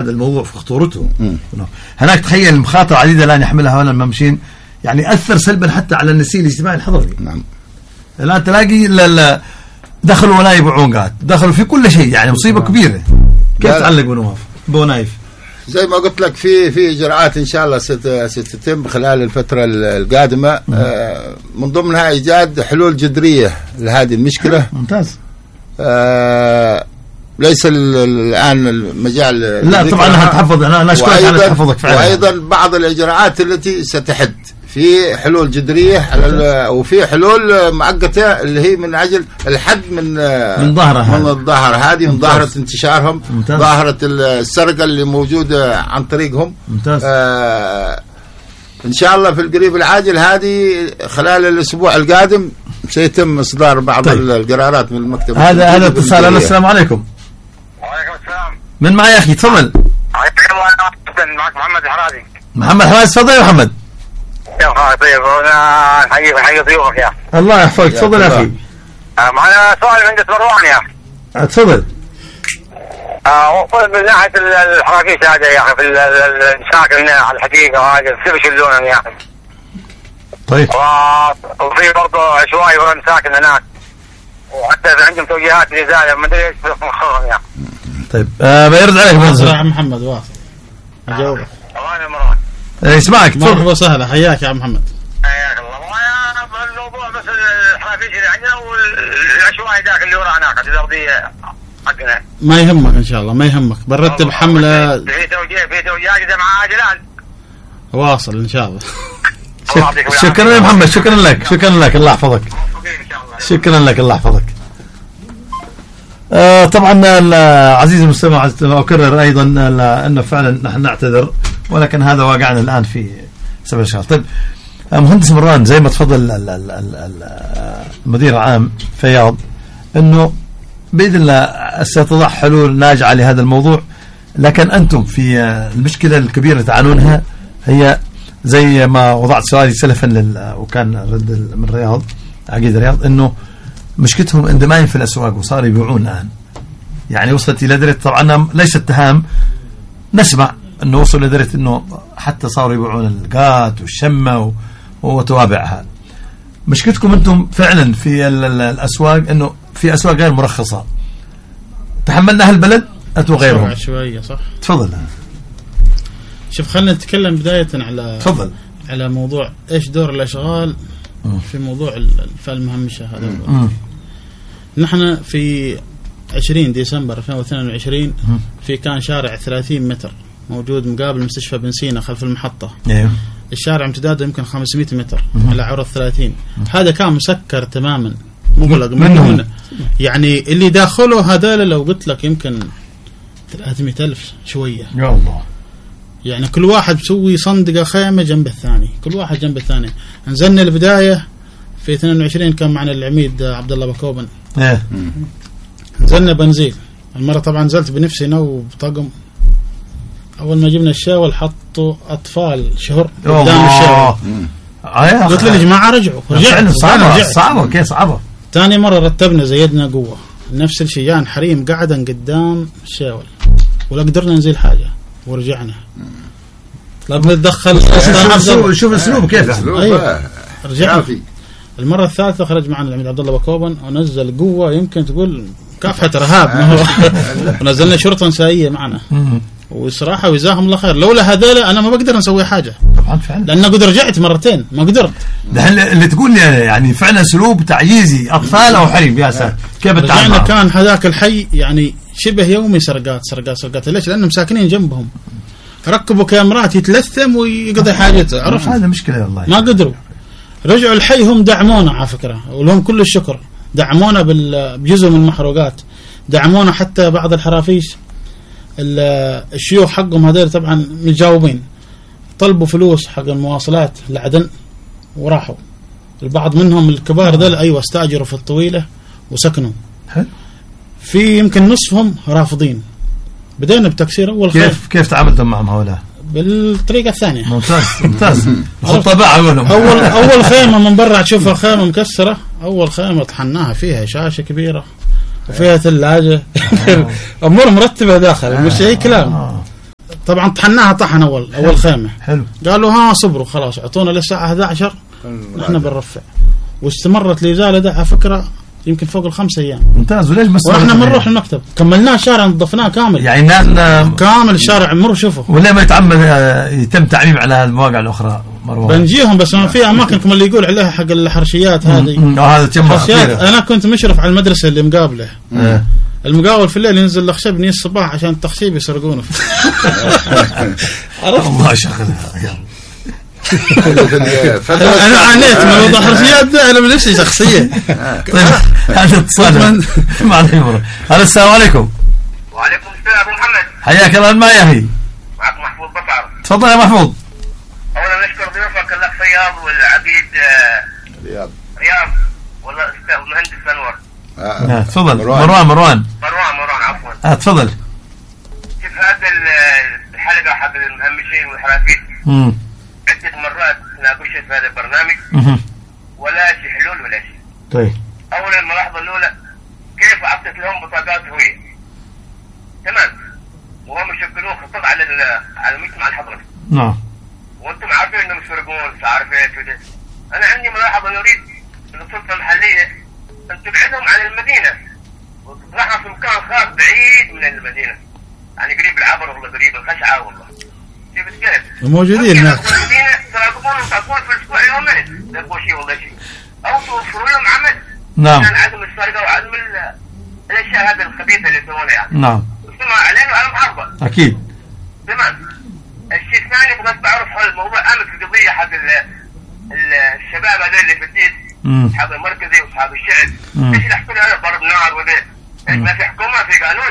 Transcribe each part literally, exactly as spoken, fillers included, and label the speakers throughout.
Speaker 1: هذا الموضوع في خطورته. هناك تخيل المخاطر عديدة الآن يحملها هؤلاء الممشين، يعني أثر سلبا حتى على النسيج الاجتماعي الحضري.
Speaker 2: نعم.
Speaker 1: الآن تلاقي دخلوا ولا يبيعون قاعد، دخلوا في كل شيء، يعني مصيبة كبيرة. كيف تعلق بنواف بونايف؟
Speaker 2: زي ما قلت لك في في إجراءات إن شاء الله ستتم خلال الفترة القادمة، من ضمنها إيجاد حلول جذرية لهذه المشكلة.
Speaker 1: ممتاز.
Speaker 2: آه ليس الآن المجال.
Speaker 1: لا طبعا أنا هتحفظ، أنا أشكرك على تحفظك فعلا.
Speaker 2: وأيضا بعض الإجراءات التي ستحد في حلول جذرية وفي حلول مؤقتة اللي هي من أجل الحد من
Speaker 1: من ظاهرة
Speaker 2: من الظاهرة هذه، من ظاهرة انتشارهم، ممتاز. ظاهرة السرقة اللي موجودة عن طريقهم.
Speaker 1: ممتاز.
Speaker 2: آه إن شاء الله في القريب العاجل هذه خلال الأسبوع القادم سيتم إصدار بعض طيب. القرارات من المكتب.
Speaker 1: هذا هذا اتصال. السلام عليكم.
Speaker 3: وعليكم السلام.
Speaker 1: من معي يا أخي؟ تفضل.
Speaker 3: حياك الله. معك محمد الحرازي.
Speaker 1: محمد الحرازي، تفضل يا محمد.
Speaker 3: يا أخي طيب، أنا حقيقي حقيقي ضيوفك يا أخي.
Speaker 1: الله يحفظك، تفضل يا أخي.
Speaker 3: معنا سؤال عند مروان يا أخي.
Speaker 1: تفضل.
Speaker 3: آه من ناحية الحراكيش هذا يا أخي، في المشاكل هنا على الحقيقة وهذا كيف يشلونهم يا أخي.
Speaker 1: طيب.
Speaker 3: وفي برضه عشوائي ولا مساكن هناك، وحتى عندهم توجيهات لإزالة، ما أدري إيش مخرهم يا أخي.
Speaker 1: طيب آه بيرد عليك
Speaker 4: منصور. محمد واصل. أجاوبك.
Speaker 3: الله يا مروان.
Speaker 1: يسمعك.
Speaker 4: مرحبا وسهلا، حياك يا عم محمد.
Speaker 3: حياك الله. وانا الموضوع بس الحرافيش اللي عندنا والعشوائي ذاك اللي وراء هناك الارضيه حقنا.
Speaker 4: ما يهمك ان شاء الله، ما يهمك. برتب حمله
Speaker 3: في توجيه في توجيهات اذا مع جلال.
Speaker 4: واصل ان شاء الله.
Speaker 1: شكرا يا محمد، شكرا لك، شكرا لك، الله يحفظك. شكرا لك، الله يحفظك. آه طبعا عزيزي المستمع، اكرر ايضا انه فعلا نحن نعتذر، ولكن هذا واقعنا الآن في سبع شهور. طيب مهندس مروان، زي ما تفضل المدير العام فياض أنه بإذن الله ستضع حلول ناجعة لهذا الموضوع، لكن أنتم في المشكلة الكبيرة اللي تعانونها هي زي ما وضعت سؤالي سلفا لل وكان رد من رياض عقيد رياض، أنه مشكلتهم اندماج في الأسواق وصاروا يبيعون الآن، يعني وصلت إلى درجة، طبعا ليس اتهام، نسمع أنه وصل لدرجة أنه حتى صاروا يبيعون القات والشمة وتوابعها. مشكلتكم أنتم فعلا في الأسواق أنه في أسواق غير مرخصة، تحملنا هالبلد أتوا غيرهم
Speaker 4: شوية صح.
Speaker 1: تفضل.
Speaker 4: شوف خلينا نتكلم بداية على
Speaker 1: تفضل
Speaker 4: على موضوع إيش دور الأشغال م. في موضوع الفئة المهمشة هذا.
Speaker 1: م.
Speaker 4: نحن في عشرين ديسمبر ألفين واثنين وعشرين م. في كان شارع ثلاثين متر موجود مقابل مستشفى بن سينا خلف المحطة.
Speaker 1: أيوه.
Speaker 4: الشارع امتداده يمكن خمسمائة متر على عرض ثلاثين. هذا كان مسكر تماما، مغلق منه، يعني اللي داخله هذول لو قلت لك يمكن ثلاثمائة ألف شوية.
Speaker 1: يا الله.
Speaker 4: يعني كل واحد بسوي صندقة خيمة جنب الثاني، كل واحد جنب الثاني. نزلنا البداية في اثنين وعشرين كان معنا العميد عبد الله بكوبن.
Speaker 1: ايه.
Speaker 4: نزلنا بنزيل المرة، طبعا نزلت بنفسي انا وبطقم. اول ما جبنا الشاول حطوا اطفال شهر قدام الشاول. قلت له يا جماعه رجعوا، رجعنا
Speaker 1: صعبه صعبه كيف صعبه.
Speaker 4: ثاني مره رتبنا زيدنا قوه، نفس الشيء، يعني حريم قاعدا قدام الشاول ولا قدرنا ننزل حاجه ورجعنا. لا بنتدخل.
Speaker 1: شوف الاسلوب كيف.
Speaker 4: ايوه رجعنا. المره الثالثه خرج معنا العميد عبد الله بكوبن ونزل قوه يمكن تقول كافحه ارهاب. ونزلنا شرطه نسائيه معنا، وصراحة وجزاهم الله خير. لولا هذول أنا ما بقدر نسوي حاجة
Speaker 1: طبعا فعلا،
Speaker 4: لأن قد رجعت مرتين ما قدرت.
Speaker 1: ده اللي تقول لي يعني فعلا أسلوب تعييزي أطفال أو حريم يا ساتر. كيف
Speaker 4: رجعنا كان هذاك الحي يعني شبه يومي سرقات سرقات سرقات. ليش؟ لأنهم ساكنين جنبهم، ركبوا كاميرات يتلثم ويقضي حاجته. عرفت
Speaker 1: هذا مشكلة والله.
Speaker 4: ما قدروا. رجعوا الحي هم دعمونا على فكرة، ولهم كل الشكر. دعمونا بجزء من المحروقات، دعمونا حتى بعض الحرافيش الشيوخ حقهم هذول طبعا متجاوبين، طلبوا فلوس حق المواصلات لعدن وراحوا. البعض منهم الكبار ذول ايوه استاجروا في الطويله وسكنوا. في يمكن نصفهم رافضين. بدينا بتكسير اول خير.
Speaker 1: كيف كيف تعاملتم معهم هؤلاء؟
Speaker 4: بالطريقه الثانيه.
Speaker 1: ممتاز ممتاز. طبعا
Speaker 4: اول اول خيمه من برا تشوفها خيمه مكسره، اول خيمه طحناها فيها شاشه كبيره وفيها ثلاجة. أمور مرتبة داخل، مش أي كلام. طبعا طحناها طحن اول اول خيمه.
Speaker 1: حلو.
Speaker 4: قالوا ها صبروا خلاص اعطونا للساعه أحد عشر نحن بنرفع. واستمرت الازاله ده على فكره يمكن فوق الخمس ايام.
Speaker 1: ممتاز. وليش بس
Speaker 4: واحنا بنروح المكتب كملناه شارع نظفناه كامل
Speaker 1: يعني ناس
Speaker 4: كامل الشارع مروا شوفوا.
Speaker 1: ولا ما يتعمد يتم تعميم على المواقع الاخرى مروان؟
Speaker 4: بنجيهم بس ما في اماكن كما اللي يقول عليها حق الحرشيات هذه.
Speaker 1: هذا
Speaker 4: الحرشيات انا كنت مشرف على المدرسه اللي مقابله.
Speaker 1: اه.
Speaker 4: المقاول في الليل ينزل لخشب نيس الصباح عشان التخشيب يسرقونه. عرفت
Speaker 1: الله شغل.
Speaker 4: انا عانيت من موضوع الحرشيات ده انا بنفسي شخصيه.
Speaker 1: طيب هذا اتصال معنا. هلا السلام عليكم.
Speaker 3: وعليكم السلام ابو محمد.
Speaker 1: حياك الله. ما ياهي
Speaker 3: معك محفوظ بصعر.
Speaker 1: تفضل يا محفوظ.
Speaker 3: اولا نشكر ضيوفك الاخ فياض والعقيد
Speaker 2: رياض
Speaker 3: رياض والله استاذ مهندس انور.
Speaker 1: اه تفضل. مروان مروان
Speaker 3: مروان مروان عفوا.
Speaker 1: اه تفضل.
Speaker 3: كيف هذا الحلقه حق المهمشين والحرافيش عدة مرات ناقشت في هذا البرنامج ولا شيء حلول ولا شيء.
Speaker 1: طيب.
Speaker 3: اولا الملاحظه الاولى كيف اعطيت لهم بطاقات هويه. تمام. وهم يشكلون خطط على على المجتمع الحضري.
Speaker 1: نعم.
Speaker 3: وانتم عارفين انهم يسرقون مش عارف ايش وده. انا عندي ملاحظه نريد ان السلطه المحليه ان تبعدهم عن المدينه وتطرحهم في مكان خاص بعيد من المدينه. يعني قريب العبر ولا قريب الخشعه والله. كيف كيف؟
Speaker 4: موجودين هناك.
Speaker 3: المدينه تراقبون وتعطون في الاسبوع يومين لا شيء ولا شيء. او توفروا لهم عمل.
Speaker 1: نعم.
Speaker 3: عشان عدم السرقه وعدم الاشياء هذه الخبيثه اللي يسوونها يعني.
Speaker 1: نعم.
Speaker 3: اسمع علينا وعلى محافظه.
Speaker 1: اكيد.
Speaker 3: تمام. الشيء الثاني بغيت بعرف حول الموضوع امس القضيه حق الشباب هذول اللي في الدين اصحاب المركزي واصحاب الشعب. ايش اللي يحكوا هذا ضرب نار وذا؟ ايش ما في حكومه في قانون؟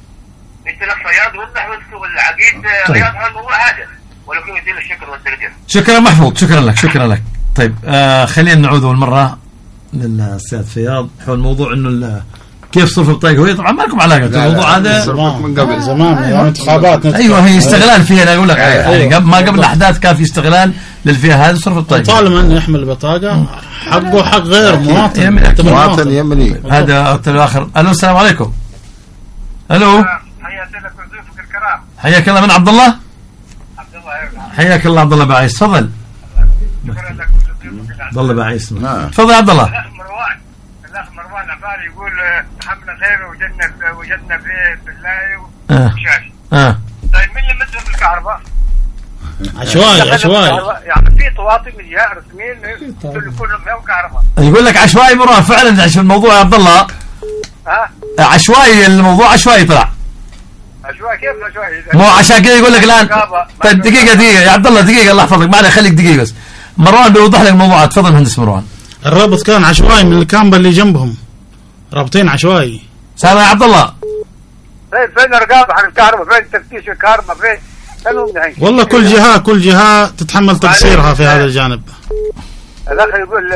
Speaker 3: انت الاخ رياض يوضح والعقيد رياض هذا الموضوع هذا ولكن يزيل الشكر والتقدير.
Speaker 1: شكرا محفوظ. شكرا لك. شكرا لك. طيب آه خلينا نعود اول مره للاستاذ فياض حول موضوع انه كيف صرف البطاقه هويه. طبعا ما لكم علاقه الموضوع هذا
Speaker 2: من قبل
Speaker 4: زمان يعني انتخابات.
Speaker 1: ايوه هي استغلال فيها. انا اقول لك يعني قبل ما قبل الاحداث كان في استغلال للفئه هذه صرف البطاقه.
Speaker 4: طالما انه يحمل البطاقه حقه حق غير مواطن.
Speaker 2: مواطن يمني.
Speaker 1: هذا الاخر. الو السلام عليكم. الو
Speaker 3: حياك الله ضيوفك الكرام.
Speaker 1: حياك الله. من عبد الله؟
Speaker 3: عبد الله.
Speaker 1: حياك الله عبد الله بعيس. تفضل.
Speaker 3: شكرا لك ضيوفك.
Speaker 1: عبد الله بعيس. تفضل يا عبد الله.
Speaker 3: الاخ مروان الاخ مروان عفاري يقول حمله خير وجدنا وجدنا في بالله وشاش.
Speaker 1: اه
Speaker 3: طيب مين اللي مدهم الكهرباء؟
Speaker 4: عشوائي عشوائي
Speaker 3: يعني في طواطي من جهه رسميين كلهم فيهم كهرباء.
Speaker 1: يقول لك عشوائي مروان فعلا. عشان الموضوع يا عبد الله
Speaker 3: ها
Speaker 1: عشوائي. الموضوع عشوائي طلع.
Speaker 3: عشوائي كيف عشوائي؟
Speaker 1: مو عشان كذا يقول لك الان. طيب دقيقه دقيقه يا عبد الله دقيقه الله يحفظك. معلش خليك دقيقه بس. مروان بيوضح لك الموضوع. تفضل مهندس مروان.
Speaker 4: الرابط كان عشوائي من الكامبا اللي جنبهم رابطين عشوائي.
Speaker 1: سامع يا عبد الله؟
Speaker 3: فين فين الرقابه حق الكهرباء؟ فين تفتيش الكهرباء؟ فين؟
Speaker 4: والله كل جهه كل جهه تتحمل تقصيرها في هذا الجانب.
Speaker 3: الاخ يقول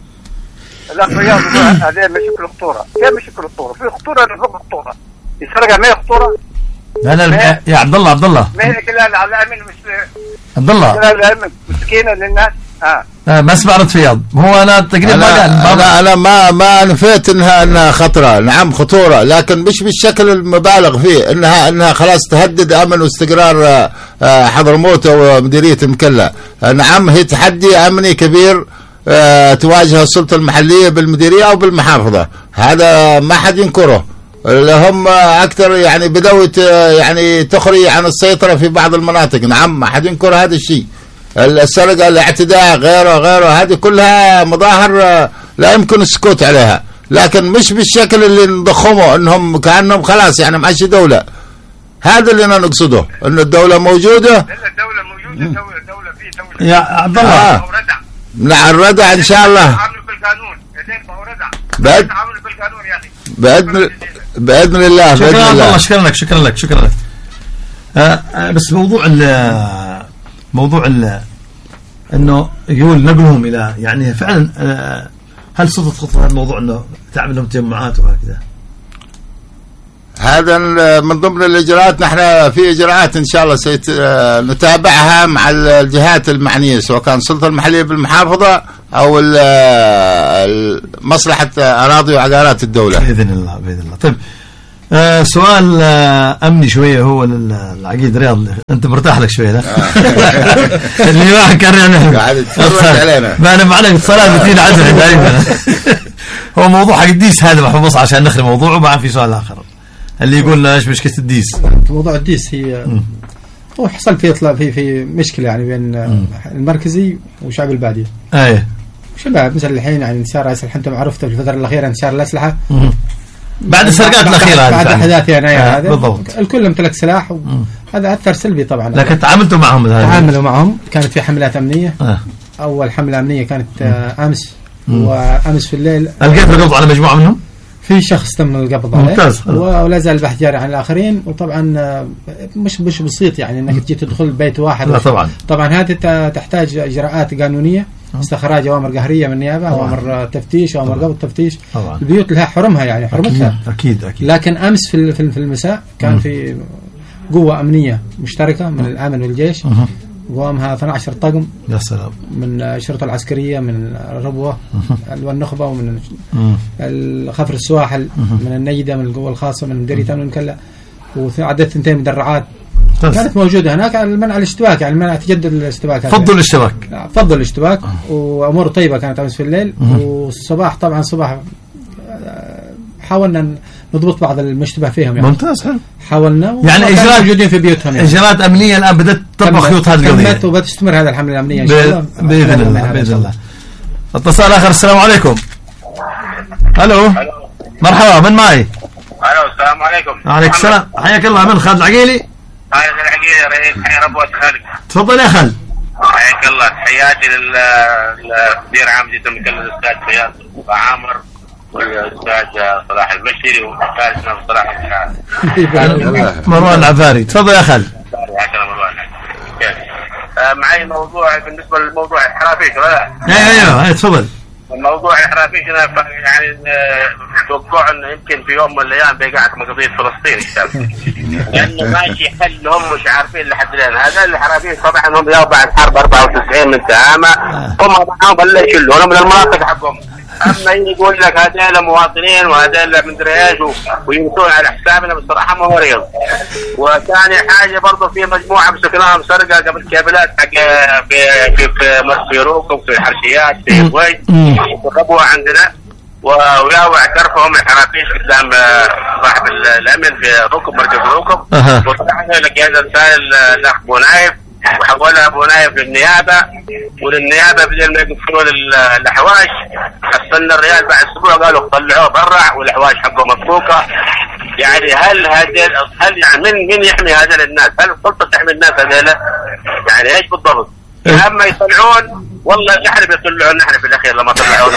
Speaker 3: الاخ رياض هذا مش كل خطوره. كيف مش كل خطوره؟ في خطوره فوق خطوره. يسرقها ما هي خطوره.
Speaker 1: لا لا يا عبد الله عبد الله
Speaker 3: ما هي كلها على الامن مش
Speaker 1: عبد الله
Speaker 3: الامن مسكينه للناس. اه
Speaker 1: آه ما سمعت فياض. هو انا تقريبا ما قال.
Speaker 2: انا انا ما ما نفيت انها انها خطره. نعم خطوره لكن مش بالشكل المبالغ فيه. انها انها خلاص تهدد امن واستقرار حضرموت ومديريه المكلا. نعم هي تحدي امني كبير تواجه السلطه المحليه بالمديريه او بالمحافظه. هذا ما حد ينكره. هم اكثر يعني بدأوا يعني تخرج عن السيطره في بعض المناطق. نعم ما حد ينكر هذا الشيء. السرقه الاعتداء غيره غيره هذه كلها مظاهر لا يمكن السكوت عليها. لكن مش بالشكل اللي نضخمه انهم كانهم خلاص يعني ماشي دوله. هذا اللي انا نقصده انه الدوله موجوده.
Speaker 3: الدوله موجوده. دوله دوله في دوله
Speaker 1: يا عبد الله.
Speaker 2: نعم الردع ان شاء الله.
Speaker 3: تعاملوا بالقانون. يدين ردع.
Speaker 2: بعد
Speaker 3: تعاملوا بالقانون يا اخي.
Speaker 2: باذن باذن الله.
Speaker 1: شكرا
Speaker 2: باذن الله.
Speaker 1: شكرا لك. شكرا لك. شكرا لك. آه آه بس موضوع ال موضوع ال انه يقول نقلهم الى يعني فعلا آه هل صدق خطوه هذا الموضوع انه تعمل لهم تجمعات وهكذا؟
Speaker 2: هذا من ضمن الاجراءات. نحن في اجراءات ان شاء الله سنتابعها مع الجهات المعنيه سواء كان السلطه المحليه بالمحافظه او مصلحه اراضي وعقارات الدوله
Speaker 1: باذن الله. باذن الله. طيب آه سؤال آه امني شويه هو للعقيد رياض، انت مرتاح لك شويه لا؟ اللي واحد كان يعني
Speaker 2: قاعد يتفرج علينا،
Speaker 1: ما انا معلق الصلاه بتيجي عزمه دائما. هو موضوع حق الديس هذا محمود مصر عشان نخلي موضوعه، وبعد في سؤال اخر اللي يقول ايش مشكله الديس.
Speaker 5: موضوع الديس هي م. هو حصل في اطلاق في في مشكله يعني بين م. المركزي وشعب الباديه.
Speaker 1: ايه
Speaker 5: شباب مثل الحين يعني انتشار الاسلحه، انتم عرفتوا في الفتره الاخيره انتشار الاسلحه م.
Speaker 1: بعد السرقات الاخيره هذه،
Speaker 5: بعد احداث يناير
Speaker 1: آه
Speaker 5: هذا
Speaker 1: بالضبط
Speaker 5: الكل امتلك سلاح، وهذا اثر سلبي طبعا.
Speaker 1: لكن تعاملتوا معهم؟
Speaker 5: تعاملوا معهم، كانت في حملات امنيه.
Speaker 1: آه.
Speaker 5: اول حمله امنيه كانت آه امس، م. وامس في الليل
Speaker 1: لقيت القبض على مجموعه منهم؟
Speaker 5: في شخص تم القبض عليه.
Speaker 1: ممتاز.
Speaker 5: ولا زال البحث جاري عن الاخرين. وطبعا مش مش بسيط يعني انك تجي تدخل بيت واحد.
Speaker 1: لا طبعا
Speaker 5: طبعا هذه تحتاج اجراءات قانونيه، استخراج اوامر قهريه من النيابه، اوامر تفتيش، اوامر قبض تفتيش. طبعا. البيوت لها حرمها يعني حرمتها.
Speaker 1: اكيد اكيد.
Speaker 5: لكن امس في في المساء كان م. في قوه امنيه مشتركه من الامن والجيش، قوامها اثني عشر طقم.
Speaker 1: يا سلام. من
Speaker 5: الشرطه العسكريه، من الربوه والنخبه، ومن خفر السواحل، من النيده، من القوه الخاصه، من مديريه امن المكلا، وعدد ثنتين مدرعات كانت موجوده هناك على المنع الاشتباك، يعني المنع تجدد الاشتباك.
Speaker 1: فضل الاشتباك.
Speaker 5: فضل الاشتباك. وامور طيبه كانت امس في الليل. والصباح طبعا صباح حاولنا نضبط بعض المشتبه فيهم يعني.
Speaker 1: ممتاز حلو.
Speaker 5: حاولنا
Speaker 1: يعني اجراءات
Speaker 5: موجودين في بيوتهم يعني.
Speaker 1: اجراءات امنيه الان بدات تطبق خيوط هذه القضيه،
Speaker 5: وبتستمر هذه الحمله الامنيه ان شاء الله
Speaker 1: باذن الله باذن الله. اتصال اخر. السلام عليكم. الو. مرحبا، من معي؟
Speaker 3: الو السلام عليكم.
Speaker 1: وعليكم السلام، حياك الله. من خالد العقيلي؟
Speaker 3: خالد العقيلي يا رئيس حي ربوة خالد.
Speaker 1: تفضل يا خالد.
Speaker 3: حياك الله. تحياتي للمدير عام جدة المكلا الاستاذ فياض عامر، والاستاذ صلاح المشيري، واستاذنا صلاح المشاعر
Speaker 1: مروان العفاري. تفضل يا خالد.
Speaker 3: معي موضوع بالنسبه للموضوع الحرافيش ولا؟
Speaker 1: ايوه ايوه تفضل.
Speaker 3: الموضوع الحرافيش انا يعني اتوقع انه يمكن في يوم من الايام بيقعكم قضيه فلسطين لانه ماشي حل، هم مش عارفين لحد الان. هذا الحرافيش طبعا هم يوم بعد حرب أربعة وتسعين من تهامه هم معاهم بلا يشلوا من المناطق حقهم. اما يقول لك هذول مواطنين وهذول مدري ايش ويمسون على حسابنا، بصراحه ما هو رياض. وثاني حاجه برضه في مجموعه مسكناهم سرقه قبل كابلات حق في في في مرسيروك وفي الحرشيات في كويت وربوها عندنا، وياو اعترفوا الحرافيش قدام صاحب الامن في ركب مركز ركب. وطلعنا لك هذا رسائل الاخ ابو نايف، وحولها ابو نايف للنيابه، وللنيابه بدل ما يقفلون الاحواش حصلنا الريال بعد اسبوع قالوا طلعوه برا والاحواش حقه مفكوكه. يعني هل هذا هل يعني من من يحمي هذول الناس؟ هل السلطه تحمي الناس هذول؟ يعني ايش بالضبط؟ اما يطلعون والله نحن بيطلعون نحن في الاخير لما طلعون.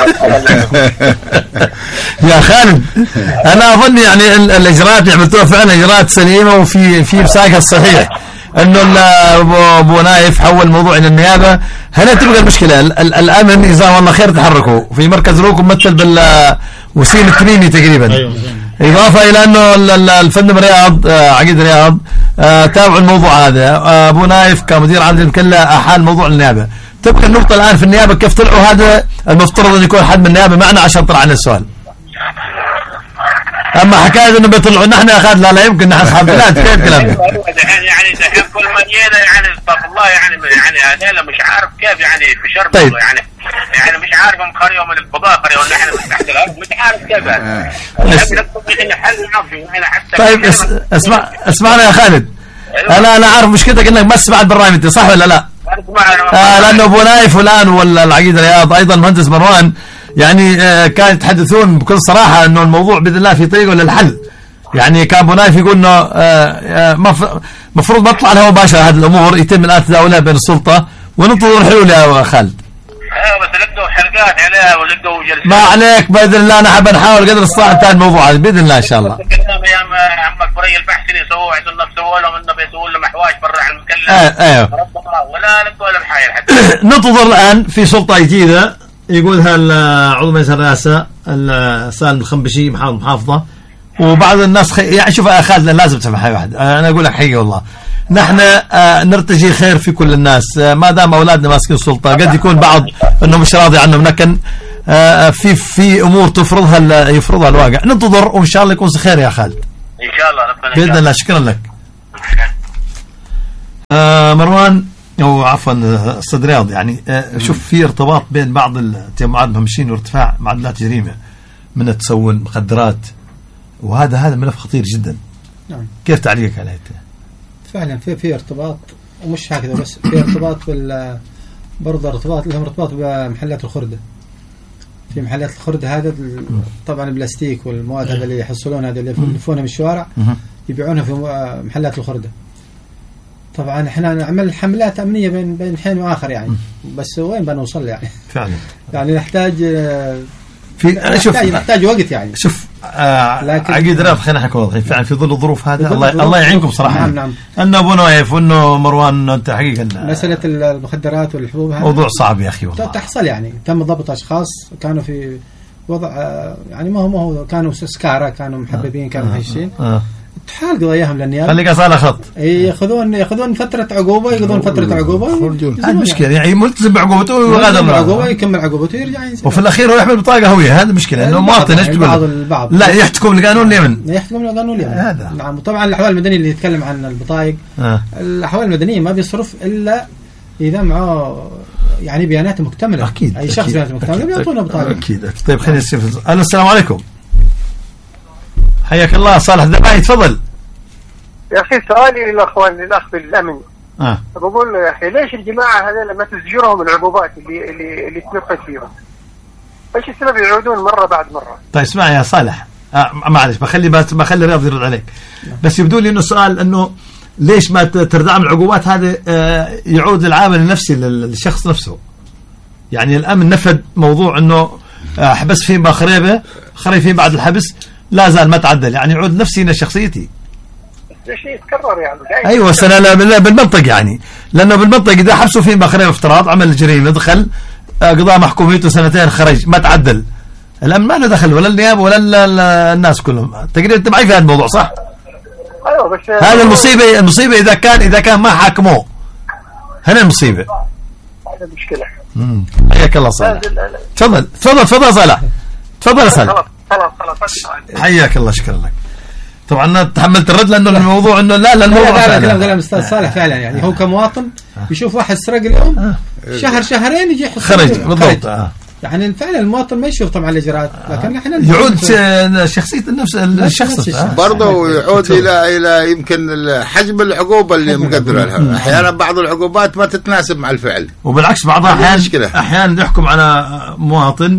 Speaker 1: يا خالد انا اظن يعني الاجراءات اللي عملتوها فعلا اجراءات سليمه وفي في مساقها الصحيح، انه ابو نايف حول الموضوع الى النيابه. هنا تبقى المشكله الامن اذا والله خير تحركوا في مركز روك ممثل بال وسيم التميمي تقريبا، اضافه الى انه الفندم رياض عقيد رياض تابعوا الموضوع هذا. ابو نايف كمدير عام المكلا احال موضوع النيابه. تبقى النقطه الان في النيابه كيف طلعوا، هذا المفترض ان يكون حد من النيابه معنا عشان طلع عن السؤال. اما حكايه انه بيطلعوا نحن يا خالد لا لا يمكن، نحن اصحاب بلاد كيف كلامنا؟
Speaker 3: يعني دحين كل ما جينا يعني استغفر الله يعني يعني هذول مش عارف كيف يعني في شرب طيب. يعني يعني مش عارف هم خريوا من الفضاء خريوا نحن من تحت الارض مش عارف كيف هذا.
Speaker 1: طيب اسمع اسمعنا يا خالد، انا انا عارف مشكلتك انك بس بعد برنامج صح ولا لا؟ آه لانه ابو نايف والان والعقيد رياض ايضا المهندس مروان يعني آه كانوا يتحدثون بكل صراحه انه الموضوع باذن الله في طريقه للحل. يعني كان ابو نايف يقول انه آه مفروض ما تطلع لها مباشره هذه الامور، يتم الان تداولها بين السلطه وننتظر الحلول يا خالد.
Speaker 3: ايوه بس لقوا حلقات عليها ولقوا جلسات.
Speaker 1: ما عليك باذن الله، نحن بنحاول قدر الصراحه انتهى الموضوع هذا باذن الله ان شاء الله.
Speaker 3: ايام عمك بري البحث اللي سووه عندنا سووا لهم انه بيسووا لهم احواش برا على المكلف.
Speaker 1: ايوه
Speaker 3: ولا لقوا ولا بحايل حتى.
Speaker 1: ننتظر الان في سلطه جديده يقولها عضو مجلس الرئاسه سالم الخنبشي محافظه، وبعض الناس خي... يعني شوف يا خالد لازم تفهم حاجه واحده، انا اقول لك حقيقه والله نحن آه نرتجي خير في كل الناس، آه ما دام اولادنا ماسكين السلطه قد يكون بعض انه مش راضي عنهم، لكن آه في في امور تفرضها يفرضها الواقع. ننتظر وان شاء الله يكون خير يا خالد.
Speaker 3: ان شاء الله ربنا
Speaker 1: باذن الله. شكرا لك. آه مروان او عفوا استاذ رياض، يعني آه شوف في ارتباط بين بعض التجمعات المهمشين وارتفاع معدلات جريمه من التسول مخدرات، وهذا هذا ملف خطير جدا.
Speaker 5: نعم.
Speaker 1: كيف تعليقك على هذا؟
Speaker 5: فعلا في في ارتباط، ومش هكذا بس، في ارتباط بال برضه ارتباط لهم ارتباط بمحلات الخردة. في محلات الخردة هذا طبعا البلاستيك والمواد هذا اللي يحصلونها هذا اللي يلفونها من الشوارع يبيعونها في محلات الخردة. طبعا احنا نعمل حملات أمنية بين بين حين وآخر يعني، بس وين بنوصل يعني؟
Speaker 1: فعلا
Speaker 5: يعني نحتاج
Speaker 1: في
Speaker 5: نحتاج,
Speaker 1: شوف
Speaker 5: نحتاج وقت يعني.
Speaker 1: شوف آه عقيد رياض، خلينا نحكي واضحين فعلا في ظل الظروف هذا الله الله يعينكم صراحه.
Speaker 5: نعم نعم.
Speaker 1: انه ابو نوايف وانه مروان انت حقيقه
Speaker 5: مساله المخدرات والحبوب هذا
Speaker 1: موضوع صعب يا اخي والله.
Speaker 5: تحصل يعني تم ضبط اشخاص كانوا في وضع يعني ما هو ما هو كانوا سكارى، كانوا محببين، كانوا هشين. آه. تحال قضاياهم للنيابه.
Speaker 1: خليك على خط.
Speaker 5: ياخذون ياخذون فتره عقوبه، يقضون فتره عقوبه.
Speaker 1: هذه مشكله يعني ملتزم بعقوبته ويغادر
Speaker 5: عقوبه يكمل عقوبته ويرجع ينزل.
Speaker 1: وفي الاخير هو يحمل بطاقه هويه، هذه مشكله انه مواطن ايش تقول؟
Speaker 5: البعض
Speaker 1: لا يحكم القانون اليمن.
Speaker 5: يحكم القانون اليمن.
Speaker 1: هذا.
Speaker 5: نعم. وطبعا الاحوال المدنيه اللي يتكلم عن البطايق، آه. الاحوال المدنيه ما بيصرف الا اذا معه يعني بيانات مكتمله.
Speaker 1: اكيد.
Speaker 5: اي شخص بيانات مكتمله بيعطونا بطاقه.
Speaker 1: اكيد. طيب خلينا نشوف. الو السلام عليكم. حياك الله صالح الذباحي، تفضل.
Speaker 6: يا أخي سؤالي للأخوان للأخ بالأمن.
Speaker 1: آه.
Speaker 6: بقول له يا أخي ليش الجماعة هذول ما تزجرهم العقوبات اللي اللي اللي تنفذ فيهم؟ ايش السبب يعودون مرة بعد مرة؟
Speaker 1: طيب اسمع يا صالح، آه معلش بخلي بخلي رياض يرد عليك، بس يبدو لي انه السؤال انه ليش ما تردعم العقوبات هذه آه يعود العامل النفسي للشخص نفسه. يعني الأمن نفذ موضوع انه آه حبس فيه بخريبه خري فيه بعد الحبس لا زال ما تعدل، يعني يعود نفسي لشخصيتي.
Speaker 6: شيء يتكرر يعني.
Speaker 1: ايوه سنة بالمنطق يعني، لانه بالمنطق اذا حبسوا فيه بخريبه افتراض عمل جريمه دخل قضاء محكوميته سنتين خرج ما تعدل، الامن ما له دخل ولا النيابه ولا الناس كلهم. تقريبا انت معي في هذا الموضوع صح؟
Speaker 6: ايوه بس
Speaker 1: هذا المصيبه المصيبه اذا كان اذا كان ما حاكموه، هنا المصيبه.
Speaker 6: هذا مشكله.
Speaker 1: امم حياك الله صالح. تفضل تفضل تفضل صالح. تفضل يا صالح.
Speaker 6: خلاص خلاص خلاص.
Speaker 1: حياك الله شكرا لك. طبعا تحملت الرد لانه الموضوع انه لا لا الموضوع
Speaker 5: لا كلام كلام استاذ صالح فعلا يعني. هو كمواطن يشوف واحد سرق اليوم شهر شهرين يجي
Speaker 1: خرج بالضبط. آه.
Speaker 5: يعني فعلا المواطن ما يشوف طبعا الاجراءات، لكن احنا
Speaker 1: يعود شخصيه النفس الشخص
Speaker 2: برضه يعود الى الى يمكن حجم العقوبه اللي مقدره لها. احيانا بعض العقوبات ما تتناسب مع الفعل،
Speaker 1: وبالعكس بعضها احيانا احيانا يحكم على مواطن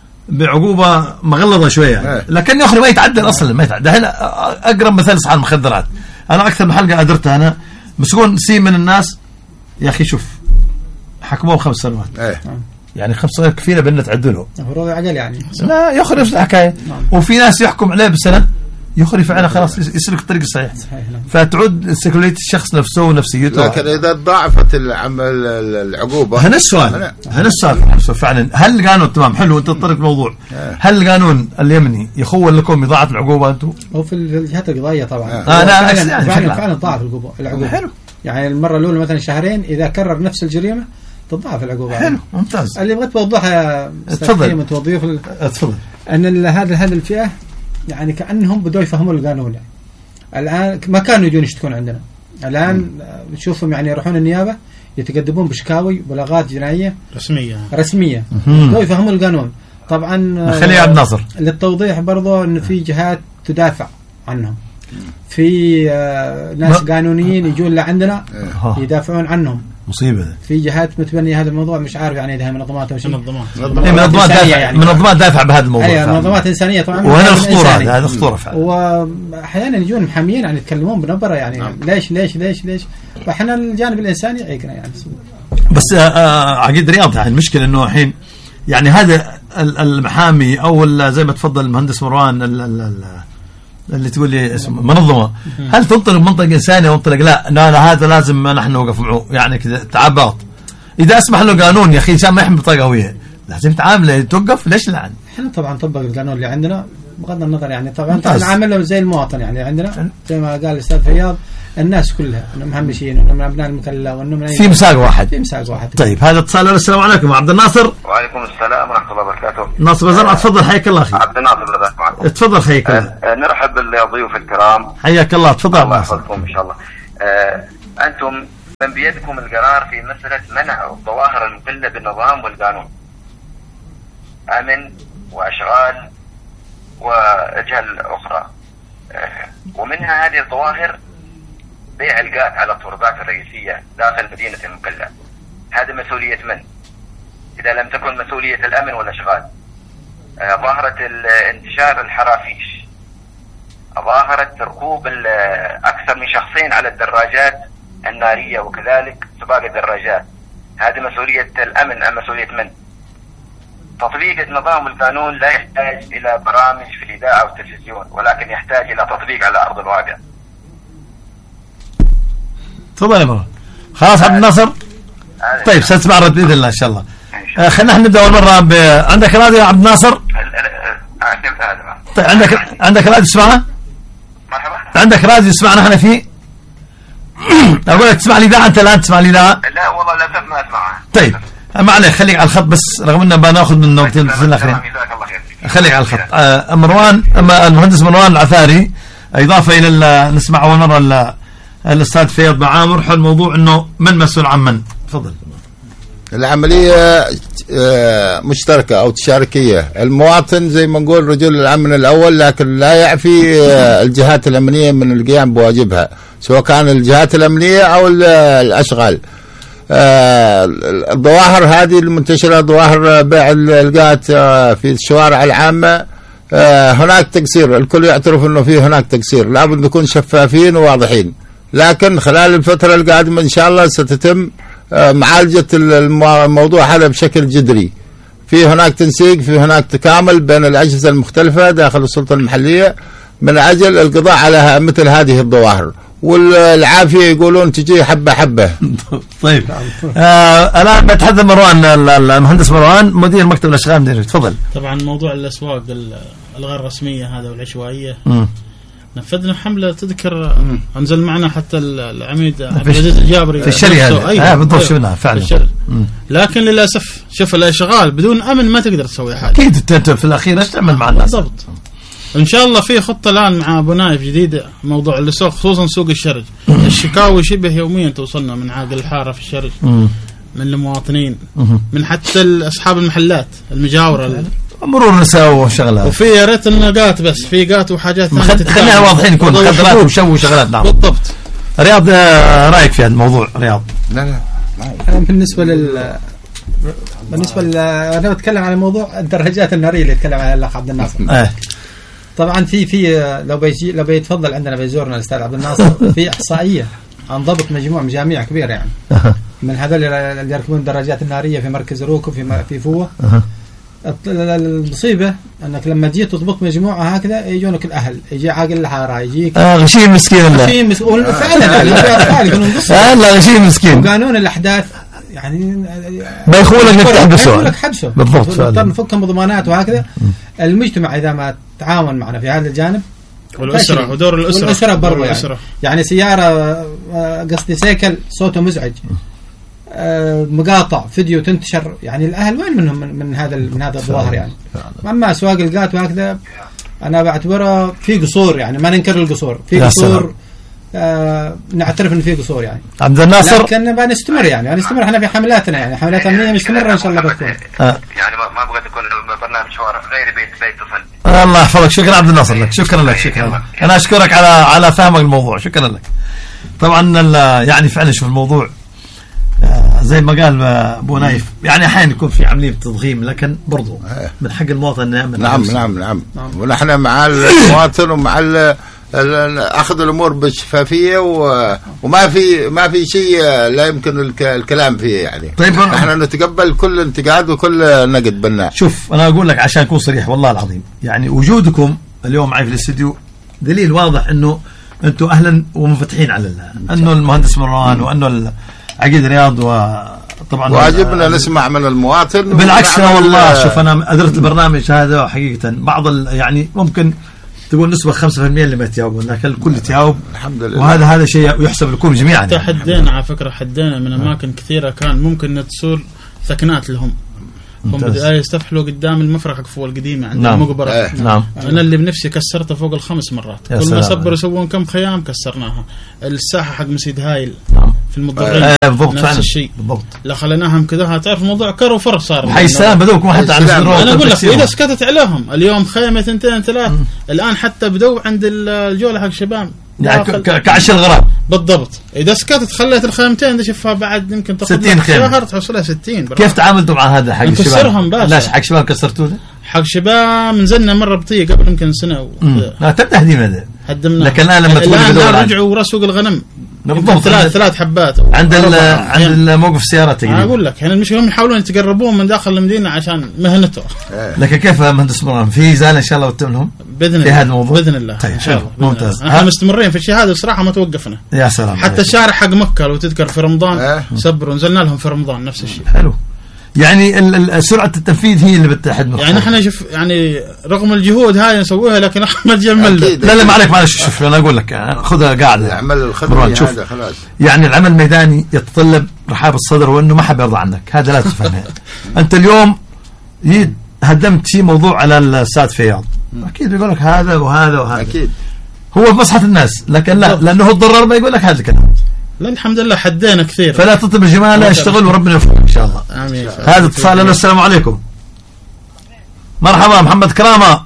Speaker 1: بعقوبة مغلظة شوية، لكن يا أخي ما يتعدل أصلا ما يتعدل. هنا أقرب مثال على المخدرات، أنا أكثر من حلقة قدرتها أنا مسكون سي من الناس يا أخي شوف حكموه خمس سنوات.
Speaker 2: ايه.
Speaker 1: يعني خمس سنوات كفينا بأن تعدله.
Speaker 5: هو عقل يعني.
Speaker 1: لا يا أخي نفس الحكاية. وفي ناس يحكم عليه بسنة يخري فعلا خلاص يسلك الطريق الصحيح. فتعود سيكولية الشخص نفسه ونفسيته.
Speaker 2: لكن إذا ضاعفت العمل العقوبة
Speaker 1: هنا السؤال هنا السؤال فعلا هل القانون تمام حلو أنت تطرق الموضوع، هل القانون اليمني يخول لكم إضاعة العقوبة أنتم؟
Speaker 5: هو في الجهات القضائية طبعا.
Speaker 1: آه لا
Speaker 5: فعلا فعلا, فعلا ضاعف العقوبة. العقوبة حلو. يعني المرة الأولى مثلا شهرين إذا كرر نفس الجريمة تضاعف العقوبة.
Speaker 1: حلو ممتاز.
Speaker 5: اللي بغيت توضحها
Speaker 1: تفضل
Speaker 5: توظيف
Speaker 1: تفضل
Speaker 5: أن هذا هذه الفئة يعني كأنهم بدوا يفهموا القانون يعني. الآن ما كانوا يجون يشتكون عندنا، الآن نشوفهم يعني يروحون النيابة يتقدمون بشكاوي بلاغات جنائية
Speaker 4: رسمية
Speaker 5: رسمية بدوا يفهموا القانون. طبعا
Speaker 1: خلي عبد الناصر
Speaker 5: للتوضيح برضو أن في جهات تدافع عنهم، في ناس قانونيين يجون لعندنا يدافعون عنهم.
Speaker 1: مصيبة.
Speaker 5: في جهات متبنية هذا الموضوع مش عارف يعني إذا منظمات أو شيء.
Speaker 4: منظمات.
Speaker 1: منظمات دافع يعني. منظمات دافع بهذا الموضوع.
Speaker 5: أيوة منظمات إنسانية طبعا.
Speaker 1: وهنا الخطورة هذا الخطورة فعلا.
Speaker 5: وأحيانا يجون محاميين يعني يتكلمون بنبرة يعني نعم. ليش ليش ليش ليش وإحنا الجانب الإنساني يعيقنا يعني.
Speaker 1: بس عقيد رياض يعني المشكلة إنه الحين يعني هذا المحامي أو زي ما تفضل المهندس مروان اللي تقول لي اسمه منظمة، هل تنطلق منطق إنساني وانطلق لا لا, لا هذا لازم نحن نوقف معه يعني كذا تعبط. إذا أسمح له قانون يا أخي إنسان ما يحمل بطاقة هوية لازم تعامله توقف ليش لعن
Speaker 5: احنا طبعا نطبق القانون اللي عندنا بغض النظر يعني طبعا نعامله زي المواطن يعني عندنا زي ما قال الاستاذ فياض الناس كلها انهم مهمشين وانهم ابناء المكلا وانهم
Speaker 1: في مساق واحد
Speaker 5: في مساق واحد.
Speaker 1: طيب هذا اتصال. السلام عليكم عبد الناصر.
Speaker 3: وعليكم السلام ورحمه الله وبركاته.
Speaker 1: ناصر بزرعه تفضل حياك الله اخي.
Speaker 3: عبد الناصر بزرعه معكم.
Speaker 1: تفضل حياك الله.
Speaker 3: أه نرحب بالضيوف الكرام.
Speaker 1: حياك الله تفضل.
Speaker 3: الله يحفظكم ان شاء الله. أه انتم من بيدكم القرار في مساله منع الظواهر المخله بالنظام والقانون. امن واشغال واجهال اخرى. أه ومنها هذه الظواهر بيع القات على الطرقات الرئيسية داخل مدينة المكلا. هذه مسؤولية من؟ إذا لم تكن مسؤولية الأمن والأشغال. آه ظاهرة انتشار الحرافيش، ظاهرة ركوب أكثر من شخصين على الدراجات النارية وكذلك سباق الدراجات، هذه مسؤولية الأمن أم مسؤولية من؟ تطبيق النظام والقانون لا يحتاج إلى برامج في الإذاعة والتلفزيون، ولكن يحتاج إلى تطبيق على أرض الواقع.
Speaker 1: تفضل يا مرة. خلاص عبد الناصر. طيب سنسمع رد باذن الله ان شاء الله. آه خلينا نبدا اول مره ب... عندك راديو يا عبد الناصر؟ طيب عندك عندك راديو تسمعنا؟
Speaker 3: مرحبا.
Speaker 1: عندك راديو تسمعنا احنا فيه؟ اقول لك تسمع الاذاعه انت الان تسمع الاذاعه؟
Speaker 3: لا والله للاسف ما اسمعها.
Speaker 1: طيب ما عليك خليك على الخط بس رغم انه بناخذ من وقتين الاخرين. خليك على الخط. آه مروان اما المهندس مروان العثاري اضافه الى نسمع اول مره الأستاذ فياض بعامر حول موضوع أنه من مسؤول عن من. تفضل.
Speaker 2: العملية مشتركة أو تشاركية، المواطن زي ما نقول رجل الأمن الأول، لكن لا يعفي الجهات الأمنية من القيام بواجبها سواء كان الجهات الأمنية أو الأشغال. الظواهر هذه المنتشرة، ظواهر بيع القات في الشوارع العامة، هناك تقصير، الكل يعترف أنه في هناك تقصير، لابد نكون شفافين وواضحين. لكن خلال الفترة القادمة إن شاء الله ستتم معالجة الموضوع هذا بشكل جذري. في هناك تنسيق، في هناك تكامل بين الأجهزة المختلفة داخل السلطة المحلية من أجل القضاء على مثل هذه الظواهر، والعافية يقولون تجي حبة حبة.
Speaker 1: طيب آه الآن بتحدث مروان المهندس مروان مدير مكتب الأشغال مدير. تفضل.
Speaker 4: طبعا موضوع الأسواق الغير رسمية هذا والعشوائية م. نفذنا حملة تذكر مم. أنزل معنا حتى العميد عبد العزيز الجابري
Speaker 1: في الشري هذا. أيوة. آه بالضبط شفناها فعلا.
Speaker 4: لكن للأسف شوف الاشغال بدون أمن ما تقدر تسوي حاجة.
Speaker 1: أكيد أنت في الأخير ايش تعمل مع الناس.
Speaker 4: بالضبط. إن شاء الله في خطة الآن مع أبو نايف جديدة موضوع السوق خصوصا سوق الشرج. الشكاوي شبه يوميا توصلنا من عاقل الحارة في الشرج مم. من المواطنين مم. من حتى أصحاب المحلات المجاورة
Speaker 1: مرور نساء وشغلات.
Speaker 4: وفي يا ريت النقاط بس في قات وحاجات ثانيه
Speaker 1: خلينا واضحين نكون خضرات وشو وشغلات. نعم
Speaker 4: بالضبط.
Speaker 1: رياض رايك في هذا الموضوع رياض؟
Speaker 2: لا لا
Speaker 5: انا بالنسبه لل بالنسبه ل... انا بتكلم عن موضوع الدراجات الناريه اللي يتكلم عنها الاخ عبد الناصر.
Speaker 1: اه
Speaker 5: طبعا في في لو بيجي لو بيتفضل عندنا بيزورنا الاستاذ عبد الناصر في احصائيه عن ضبط مجموع مجاميع كبيره يعني من هذول اللي يركبون الدراجات الناريه في مركز روكو في في فوه. المصيبة أنك لما تجي تطبق مجموعة هكذا يجونك الأهل، يجي عاقل الحارة، يجيك
Speaker 1: آه غشيم مسكين الله
Speaker 5: غشيم مسكين فعلا
Speaker 1: آه لا غشيم مسكين.
Speaker 5: وقانون الأحداث يعني
Speaker 1: بيخولك انك تحبسه
Speaker 5: بيخولك حبسه
Speaker 1: بالضبط فعلا.
Speaker 5: نفكهم بضمانات وهكذا. المجتمع إذا ما تعاون معنا في هذا الجانب
Speaker 4: والأسرة ودور الأسرة
Speaker 5: والأسرة برضو يعني. يعني سيارة قصدي سيكل صوته مزعج مقاطع فيديو تنتشر، يعني الاهل وين منهم من, من هذا من هذا الظواهر يعني. اما اسواق القات وهكذا انا بعتبره في قصور، يعني ما ننكر القصور، في قصور آه نعترف ان في قصور يعني.
Speaker 1: عبد الناصر
Speaker 5: لكن بنستمر يعني بنستمر احنا في حملاتنا يعني حملات امنيه مستمره ان شاء الله بتكون.
Speaker 3: آه. يعني ما ابغى تكون برنامج حوار غير بيت بيتصل.
Speaker 1: الله يحفظك. شكرا عبد الناصر لك. شكرا لك. شكرا. انا اشكرك على على فهمك الموضوع. شكرا لك. طبعا يعني فعلا شوف الموضوع زي ما قال ابو نايف يعني احيانا يكون في عمليه تضخيم، لكن برضو من حق المواطن انه يامن.
Speaker 2: نعم نعم نعم ونحن مع المواطن ومع اخذ الامور بشفافيه وما في ما في شيء لا يمكن الكلام فيه يعني.
Speaker 1: طيب
Speaker 2: نحن نتقبل كل انتقاد وكل نقد بناء.
Speaker 1: شوف انا اقول لك عشان اكون صريح والله العظيم، يعني وجودكم اليوم معي في الاستديو دليل واضح انه انتم اهلا ومنفتحين على الله، انه المهندس مروان وانه عقيد رياض طبعا
Speaker 2: واجبنا نسمع من المواطن.
Speaker 1: بالعكس والله شوف انا ادرت البرنامج هذا حقيقه بعض يعني ممكن تقول نسبة خمسة بالمئة اللي ما يتجاوبون، لكن الكل يتجاوب الحمد لله. وهذا هذا شيء يحسب لكم جميعا.
Speaker 4: حتى حدينا على فكرة حدينا من أماكن كثيرة كان ممكن تصير ثكنات لهم. هم بدأوا يستفحلوا قدام المفرق فوق القديمة عند نعم. المقبرة.
Speaker 1: آه. نعم.
Speaker 4: أنا اللي بنفسي كسرته فوق الخمس مرات. كل ما صبروا يسوون كم خيام كسرناها. الساحة حق مسجد هايل. نعم. في المضرين.
Speaker 1: آه بالضبط
Speaker 4: نفس الشيء.
Speaker 1: بالضبط.
Speaker 4: لا خليناهم كذا تعرف موضوع كر وفر صار.
Speaker 1: حي السلام بدوكم حتى على
Speaker 4: الصدر. أنا أقول لك إذا سكتت عليهم اليوم خيمة ثنتين ثلاث الآن حتى بدوا عند الجولة حق الشباب.
Speaker 1: يعني كعش الغراب
Speaker 4: بالضبط. إذا سكتت خليت الخيمتين شوفها بعد يمكن
Speaker 1: ستين
Speaker 4: شهر تحصلها ستين.
Speaker 1: كيف تعاملتوا مع هذا حق الشباب؟
Speaker 4: نكسرهم بس.
Speaker 1: لاش حق شباب كسرتوه؟
Speaker 4: حق شباب نزلنا مرة بطيء قبل يمكن سنة و...
Speaker 1: لا تم تهديم هذا.
Speaker 4: هدمنا.
Speaker 1: لكن الآن لما تقول
Speaker 4: الآن رجعوا ورسوق الغنم.
Speaker 1: بالضبط.
Speaker 4: ثلاث ثلاث حبات.
Speaker 1: عند ال عند الموقف السيارات تقريبا.
Speaker 4: أقول لك يعني المشكلة هم يحاولون يتقربون من داخل المدينة عشان مهنته.
Speaker 1: لكن كيف مهندس مرام في إزالة إن شاء الله وتم لهم؟
Speaker 4: بإذن الله.
Speaker 1: في هذا الموضوع.
Speaker 4: بإذن الله.
Speaker 1: طيب حلو ممتاز.
Speaker 4: احنا مستمرين في الشيء هذا الصراحة ما توقفنا.
Speaker 1: يا سلام.
Speaker 4: حتى عليك. الشارع حق مكة لو تذكر في رمضان
Speaker 2: اه.
Speaker 4: صبروا نزلنا لهم في رمضان نفس الشيء.
Speaker 1: حلو. يعني ال سرعة التنفيذ هي اللي بتحد مخ.
Speaker 4: يعني احنا شوف يعني رغم الجهود هاي نسويها لكن ما تجمل.
Speaker 1: لا لا ما عليك معلش شوف انا اقول لك خذها قاعدة.
Speaker 2: العمل الخدمي هذا خلاص.
Speaker 1: يعني العمل الميداني يتطلب رحاب الصدر وانه ما حد يرضى عنك، هذا لا تفهمه. انت اليوم هدمت شيء موضوع على الاستاذ فياض. اكيد بيقول لك هذا وهذا وهذا.
Speaker 2: اكيد.
Speaker 1: هو في مصلحة الناس لكن لا لانه الضرر ما يقول لك هذا الكلام.
Speaker 4: لا الحمد لله حدينا كثير.
Speaker 1: فلا تطلب الجمال لا اشتغل وربنا يوفقك ان شاء الله.
Speaker 4: امين.
Speaker 1: هذا اتصال. السلام عليكم. مرحبا محمد كرامه.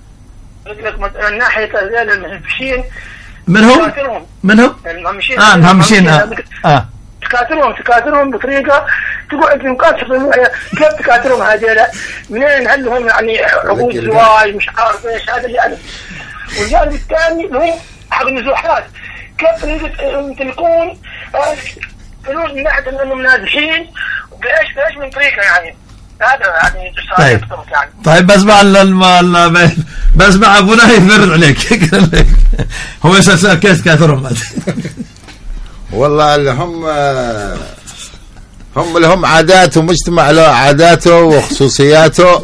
Speaker 6: من ناحيه المهمشين
Speaker 1: منهم منهم
Speaker 6: المهمشين
Speaker 1: اه المهمشين اه, آه.
Speaker 6: تكاتلهم تكاتلهم بطريقه تقعد في مقاصد كيف تكاتلهم هذول منين هل هم يعني عقود زواج مش عارف ايش هذا اللي انا. والجانب الثاني هم حق النزوحات كيف يمتلكون فلوس من ناحيه انهم نازحين بايش بايش من طريقه يعني هذا يعني
Speaker 1: طيب يعني. طيب بسمع ال بسمع ابو نايف يفرد عليك. هو يسال كيف كاثرهم.
Speaker 2: والله اللي هم هم لهم عادات ومجتمع له عاداته وخصوصياته،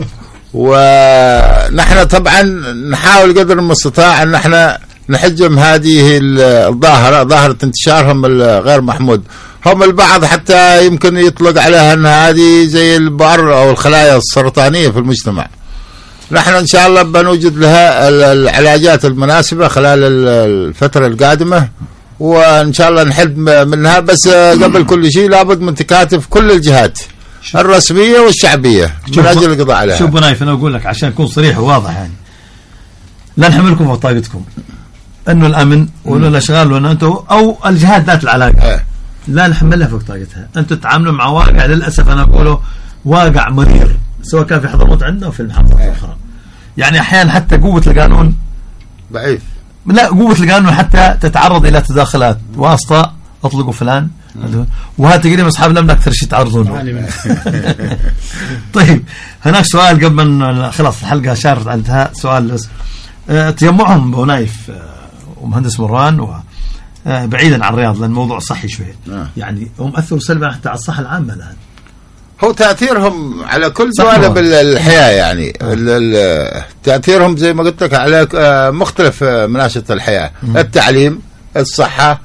Speaker 2: ونحن طبعا نحاول قدر المستطاع ان احنا نحجم هذه الظاهرة، ظاهرة انتشارهم الغير محمود. هم البعض حتى يمكن يطلق عليها ان هذه زي البؤر او الخلايا السرطانية في المجتمع. نحن ان شاء الله بنوجد لها العلاجات المناسبة خلال الفترة القادمة، وان شاء الله نحد منها. بس قبل كل شيء لابد من تكاتف كل الجهات الرسمية والشعبية من اجل القضاء عليها.
Speaker 1: شوف بنايف انا اقول لك عشان اكون صريح وواضح، يعني لا نحملكم فوق طاقتكم انه الامن ولا الاشغال ولا انتم او الجهات ذات العلاقه اه. لا نحملها فوق طاقتها. انتم تتعاملوا مع واقع للاسف انا اقوله واقع مرير، سواء كان في حضرموت عندنا وفي المحافظات الاخرى. يعني احيانا حتى قوه القانون
Speaker 2: ضعيف.
Speaker 1: لا قوه القانون حتى تتعرض الى تداخلات واسطه اطلقوا فلان، وهذا تقريبا اصحاب الامن اكثر شيء يتعرضون له. طيب هناك سؤال قبل ما خلاص الحلقه شارت على انتهاء. سؤال بس أه تجمعهم بونايف أه ومهندس مران و أه بعيدا عن الرياض لان الموضوع صحي شويه أه. يعني هم اثروا سلبا حتى على الصحه العامه الان.
Speaker 2: هو تاثيرهم على كل جوانب الحياه، يعني أه. تاثيرهم زي ما قلت لك على أه مختلف من انشطه الحياه، أه. التعليم، الصحه،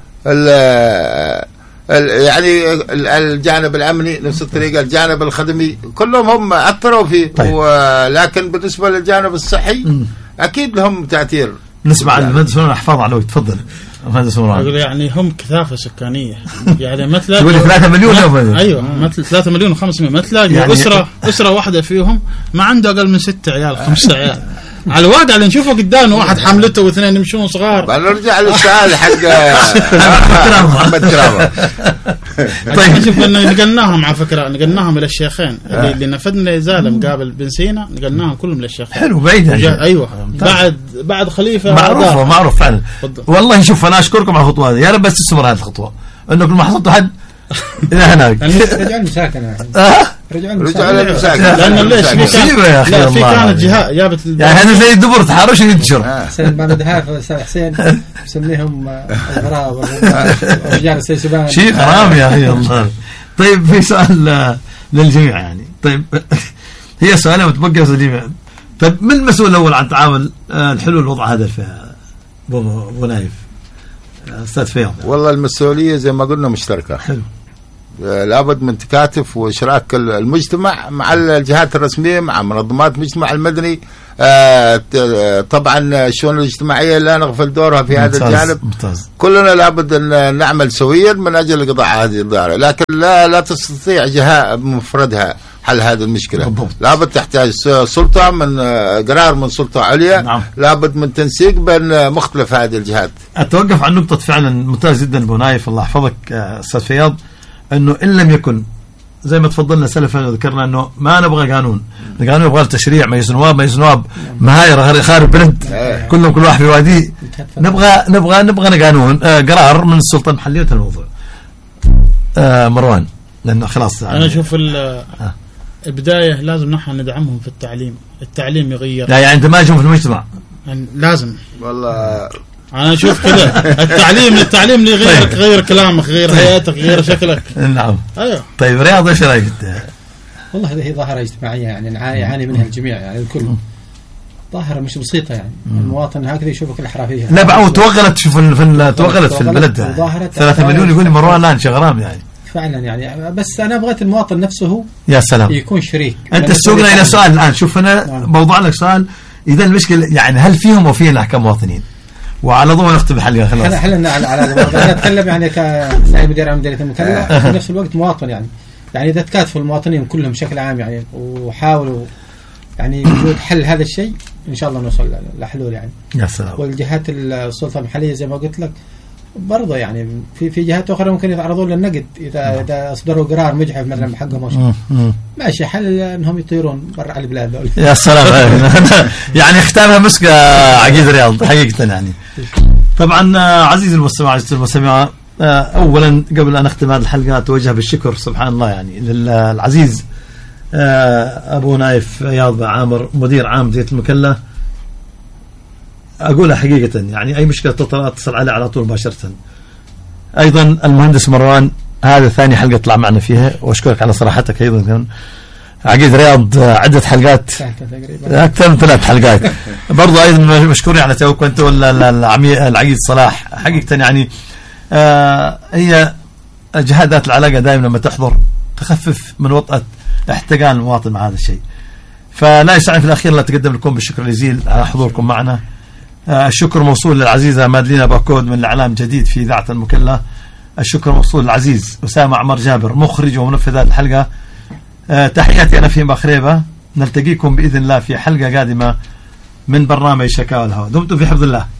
Speaker 2: يعني الجانب الامني نفس الطريقه، الجانب الخدمي كلهم هم اثروا فيه. طيب. ولكن بالنسبه للجانب الصحي م. اكيد لهم تاثير.
Speaker 1: نسمع المهندس مران احفاظ عليه. تفضل مهندس مران.
Speaker 4: اقول يعني هم كثافه سكانيه يعني مثلا
Speaker 1: تقول ثلاثة مليون.
Speaker 4: ايوه مثل ثلاثة مليون وخمسمائة ما تلاقي يعني اسره اسره واحده فيهم ما عنده اقل من ستة عيال خمسة عيال. على الواقع اللي نشوفه قدامنا واحد حملته واثنين يمشون صغار.
Speaker 2: نرجع للسؤال حق محمد كرامه.
Speaker 4: طيب شوف انه نقلناهم على فكره نقلناهم الى الشيخين اللي, اللي نفذنا ازاله مقابل بن سينا نقلناهم كلهم للشيخين.
Speaker 1: حلو بعيد.
Speaker 4: ايوه بعد بعد خليفه
Speaker 1: معروف معروف فعلا. والله شوف انا اشكركم على الخطوه هذه، يا رب بس تستمر هذه الخطوه انه كل ما حصلتوا حد الى هناك
Speaker 5: رجعوا المساكن. رجعوا
Speaker 2: المساكن
Speaker 4: لان ليش لا في كانت جهات جابت
Speaker 1: يعني هذا زي الدبر تحرش ينتشر.
Speaker 5: حسين ما ندهاف استاذ حسين نسميهم الغراب ورجال السيسبان
Speaker 1: شيء غرام يا اخي الله. طيب في سؤال للجميع يعني. طيب هي سؤالين متبقى للجميع. طيب من المسؤول الأول عن تعامل الحلول الوضع هذا في أبو نايف أستاذ فياض؟
Speaker 2: والله المسؤولية زي ما قلنا مشتركة.
Speaker 1: حلو.
Speaker 2: لابد من تكاتف وإشراك المجتمع مع الجهات الرسمية مع منظمات المجتمع المدني. آه طبعا الشؤون الاجتماعية لا نغفل دورها في هذا الجانب.
Speaker 1: ممتاز.
Speaker 2: كلنا لابد أن نعمل سويا من أجل قضاء هذه الظاهرة، لكن لا لا تستطيع جهة بمفردها حل هذه المشكلة. بالضبط. لابد تحتاج سلطة من قرار من سلطة عليا. نعم. لابد من تنسيق بين مختلف هذه الجهات.
Speaker 1: أتوقف عن نقطة فعلا ممتاز جدا أبو نايف الله يحفظك أستاذ فياض، أنه إن لم يكن زي ما تفضلنا سلفا وذكرنا أنه ما نبغى قانون، القانون يبغى تشريع، مجلس نواب مجلس نواب مهاير خارب بلد كلهم كل واحد في وادي. نبغى نبغى نبغى قانون آه قرار من السلطة المحلية الموضوع. آه مروان لأنه خلاص
Speaker 4: أنا أشوف البداية لازم نحن ندعمهم في التعليم، التعليم يغير.
Speaker 1: لا يعني أنت ما تشوف في المجتمع
Speaker 4: يعني لازم
Speaker 2: والله
Speaker 4: أنا أشوف كذا التعليم التعليم اللي يغيرك غير كلامك غير حياتك غير شكلك.
Speaker 1: نعم.
Speaker 4: أيوه.
Speaker 1: طيب رياض إيش رأيك؟
Speaker 5: والله هذه ظاهرة اجتماعية يعني يعاني منها الجميع يعني الكل. ظاهرة مش بسيطة يعني. المواطن هكذا يشوفك الحرافية.
Speaker 1: لا بعو توغلت شوف في توغلت في البلد ثلاثة مليون يقول مروان الآن شغرام يعني.
Speaker 5: فعلا يعني بس أنا أبغى المواطن نفسه
Speaker 1: يا سلام
Speaker 5: يكون شريك.
Speaker 1: أنت سوقنا إلى سؤال الآن. شوف أنا بوضع لك سؤال. إذا المشكلة يعني هل فيهم وفينا كمواطنين؟ وعلى ضوء نختم الحلقة خلاص.
Speaker 5: احنا حلنا على على الموضوع. انا اتكلم يعني كنائب مدير عام مديرية المكلا في نفس الوقت مواطن يعني. يعني اذا تكاتفوا المواطنين كلهم بشكل عام يعني وحاولوا يعني وجود حل هذا الشيء ان شاء الله نوصل لحلول يعني.
Speaker 1: يا سلام.
Speaker 5: والجهات السلطة المحلية زي ما قلت لك برضه يعني في في جهات اخرى ممكن يتعرضون للنقد اذا اذا اصدروا قرار مجحف مثلا بحقهم او شيء. ماشي حل انهم يطيرون برا على البلاد دول.
Speaker 1: يا سلام. يعني ختامها مسك عقيد رياض حقيقة يعني. طبعا عزيزي المستمع عزيزي المستمع اولا قبل ان اختم هذه الحلقه اتوجه بالشكر سبحان الله يعني للعزيز ابو نايف فياض عامر مدير عام مديرية المكلا. اقولها حقيقة يعني اي مشكلة تطرأ اتصل عليه على طول مباشرة. ايضا المهندس مروان هذا ثاني حلقة طلع معنا فيها واشكرك على صراحتك. ايضا عقيد رياض عدة حلقات اكثر من ثلاث حلقات برضو ايضا مشكورين على توك انت ولا العقيد صلاح حقيقة يعني. آه هي جهات ذات العلاقة دائما لما تحضر تخفف من وطأة احتقان المواطن مع هذا الشيء. فلا يسعني في الأخير لا أتقدم لكم بالشكر الجزيل على حضوركم معنا. آه الشكر موصول للعزيزة مادلينا باكود من الإعلام جديد في إذاعة المكلا. الشكر موصول للعزيز أسامة عمر جابر مخرج ومنفذ هذه الحلقة. آه تحياتي أنا فيما خريبة. نلتقيكم بإذن الله في حلقة قادمة من برنامج شكاوى الهوى. دمتم في حفظ الله.